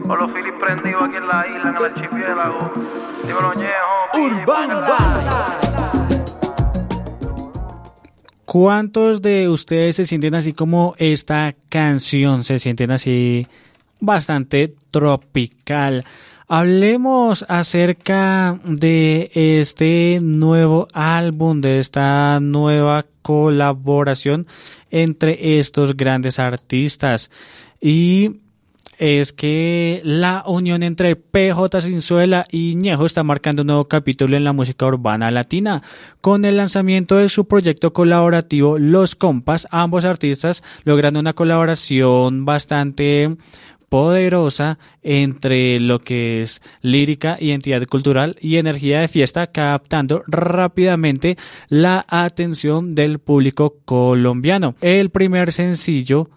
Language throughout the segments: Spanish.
Con los Phillies prendidos aquí en la isla, en el archipiélago. Dímelo, Ñejo. Urbano Live. ¿Cuántos de ustedes se sienten así como esta canción? Se sienten así bastante tropical. Hablemos acerca de este nuevo álbum, de esta nueva colaboración entre estos grandes artistas. Y es que la unión entre PJ Sinzuela y Ñejo está marcando un nuevo capítulo en la música urbana latina. Con el lanzamiento de su proyecto colaborativo Los Compas, ambos artistas logran una colaboración bastante poderosa entre lo que es lírica, identidad cultural y energía de fiesta, captando rápidamente la atención del público colombiano. El primer sencillo,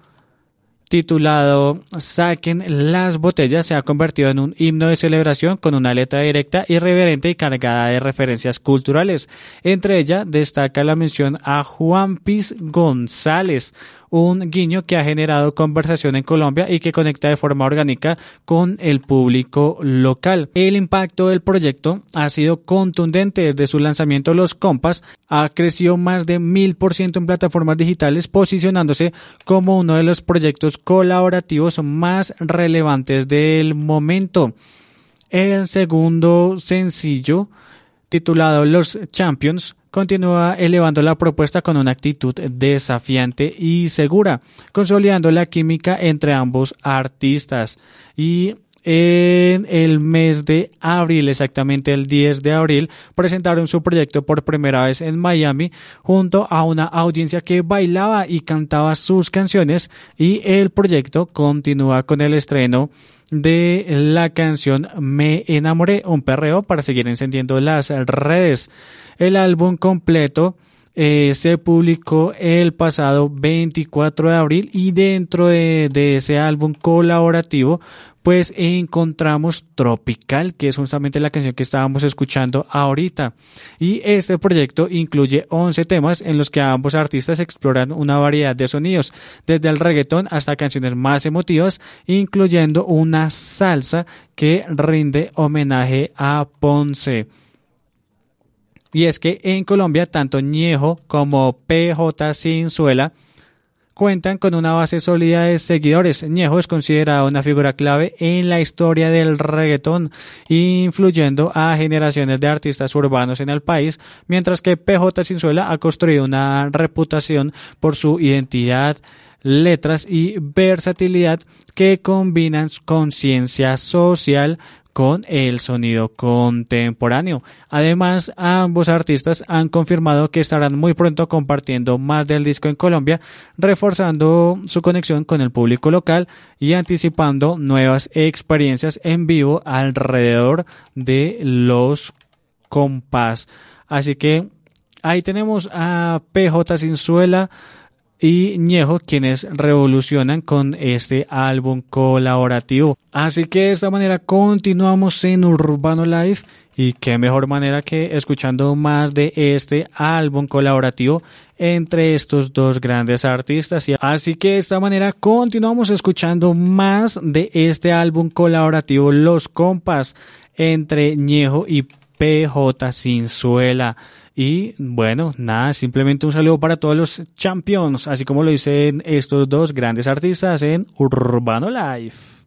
titulado Saquen las botellas, se ha convertido en un himno de celebración con una letra directa, irreverente y cargada de referencias culturales. Entre ellas destaca la mención a Juan Piz González, un guiño que ha generado conversación en Colombia y que conecta de forma orgánica con el público local. El impacto del proyecto ha sido contundente. Desde su lanzamiento, Los Compas ha crecido más de 1000% en plataformas digitales, posicionándose como uno de los proyectos colaborativos más relevantes del momento. El segundo sencillo, titulado Los Champions, continúa elevando la propuesta con una actitud desafiante y segura, consolidando la química entre ambos artistas. Y en el mes de abril, exactamente el 10 de abril, presentaron su proyecto por primera vez en Miami junto a una audiencia que bailaba y cantaba sus canciones, y el proyecto continúa con el estreno de la canción Me Enamoré, un perreo para seguir encendiendo las redes. El álbum completo se publicó el pasado 24 de abril y dentro de ese álbum colaborativo pues encontramos Tropical, que es justamente la canción que estábamos escuchando ahorita. Y este proyecto incluye 11 temas en los que ambos artistas exploran una variedad de sonidos, desde el reggaetón hasta canciones más emotivas, incluyendo una salsa que rinde homenaje a Ponce. Y es que en Colombia, tanto Ñejo como PJ Sinzuela cuentan con una base sólida de seguidores. Ñejo es considerado una figura clave en la historia del reggaetón, influyendo a generaciones de artistas urbanos en el país, mientras que PJ Sinzuela ha construido una reputación por su identidad, letras y versatilidad que combinan conciencia social con el sonido contemporáneo. Además, ambos artistas han confirmado que estarán muy pronto compartiendo más del disco en Colombia, reforzando su conexión con el público local y anticipando nuevas experiencias en vivo alrededor de Los Compas. Así que ahí tenemos a PJ Sinzuela y Ñejo, quienes revolucionan con este álbum colaborativo. Así que de esta manera continuamos en Urbano Live, y qué mejor manera que escuchando más de este álbum colaborativo entre estos dos grandes artistas. Así que de esta manera continuamos escuchando más de este álbum colaborativo Los Compas entre Ñejo y PJ Sinzuela. Y bueno, nada, simplemente un saludo para todos los champions, así como lo dicen estos dos grandes artistas en Urbano Live.